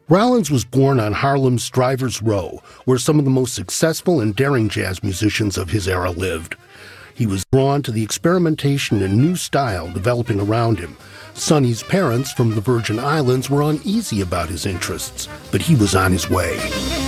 Rollins was born on Harlem's Drivers Row, where some of the most successful and daring jazz musicians of his era lived. He was drawn to the experimentation and new style developing around him. Sonny's parents from the Virgin Islands were uneasy about his interests, but he was on his way.